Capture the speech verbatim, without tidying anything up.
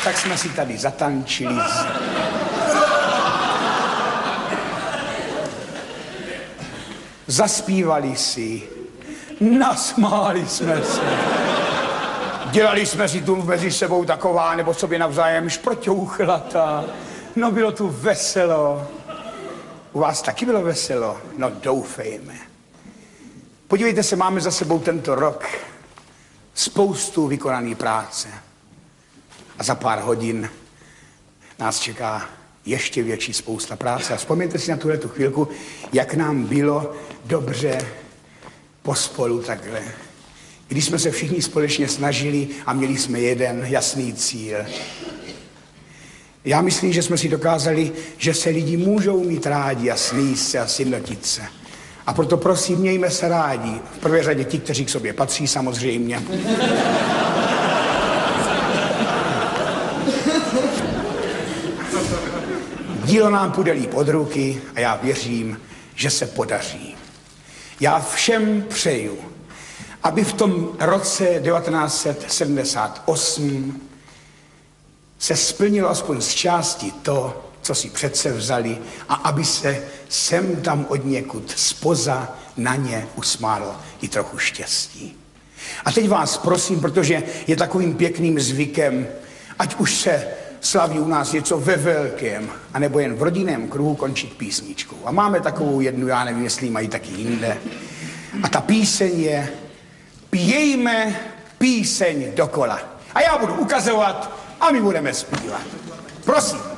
Tak jsme si tady zatančili. Zaspívali si. Nasmáli jsme se. Dělali jsme si tu mezi sebou taková, nebo sobě navzájem šproťouchlata. No bylo tu veselo. U vás taky bylo veselo? No doufejme. Podívejte se, máme za sebou tento rok spoustu vykonané práce. A za pár hodin nás čeká ještě větší spousta práce. A vzpomeňte si na tuhletu chvilku, jak nám bylo dobře pospolu takhle. Když jsme se všichni společně snažili a měli jsme jeden jasný cíl. Já myslím, že jsme si dokázali, že se lidi můžou mít rádi a sníst se a sjednotit se. A proto prosím, mějme se rádi. V prvé řadě ti, kteří k sobě patří, samozřejmě. Dílo nám půjde líp od ruky a já věřím, že se podaří. Já všem přeju, aby v tom roce devatenáct set sedmdesát osm se splnilo aspoň z části to, co si přece vzali, a aby se sem tam od někud spoza na ně usmálo i trochu štěstí. A teď vás prosím, protože je takovým pěkným zvykem, ať už se slaví u nás něco ve velkém, anebo jen v rodinném kruhu končit písničkou. A máme takovou jednu, já nevím, jestli mají taky jinde. A ta píseň je Pějme píseň dokola. A já budu ukazovat a my budeme zpívat. Prosím.